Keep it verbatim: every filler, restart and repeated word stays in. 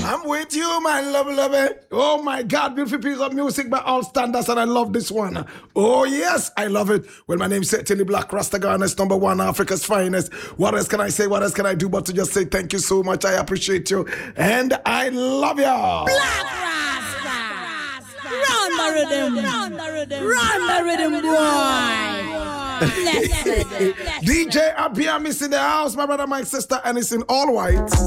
I'm with you, my love, love it. Oh my God, beautiful piece of music by all standards, and I love this one. Oh yes, I love it. Well, my name's Tilly Black Rastagarness, number one, Africa's finest. What else can I say? What else can I do but to just say thank you so much? I appreciate you, and I love you. Black Rasta, run the rhythm, run the rhythm, run the rhythm, boy. D J Abiamis in the house, my brother, my sister, and it's in all white.